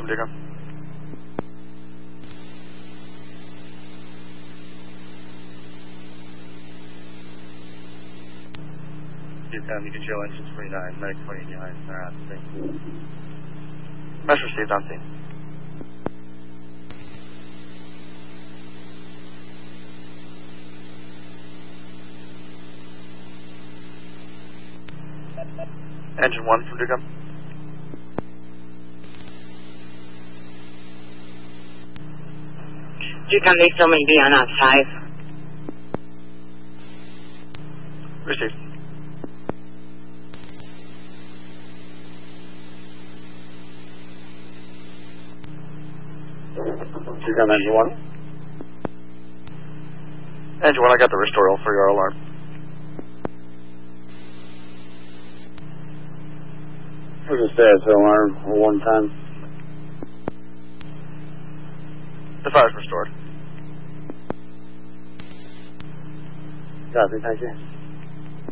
from Deacon. Deacon, you can show engine 29, medic 29, thank you. Mesh received on scene. Engine 1 from Deacon. Deacon, they still may be on us 5. Received. Deacon, engine 1. Engine 1, I got the restore all for your alarm. We'll just stay at the alarm for 110. The fire's restored. Copy, thank you.